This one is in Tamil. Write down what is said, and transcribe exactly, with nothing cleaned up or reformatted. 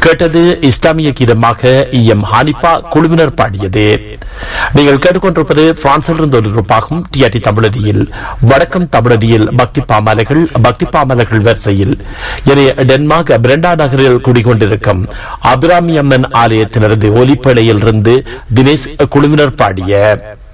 கேட்டது இஸ்லாமிய கீதமாக எம் ஹானிபா குழுவினர் பாடியது. நீங்கள் கேட்டுக்கொண்டிருப்பது பிரான்சில் இருந்து ஒலிபரப்பாகும் டிஆர்டி தமிழடியில் வடக்கம் தமிழடியில் பக்தி பாமாலைகள் பக்தி பாமாலைகள் வரிசையில் டென்மார்க் பிரண்டா நகரில் குடிகொண்டிருக்கும் அபிராமி அம்மன் ஆலயத்தினரது ஒலிப்பேழையில் இருந்து தினேஷ் குழுவினர் பாடிய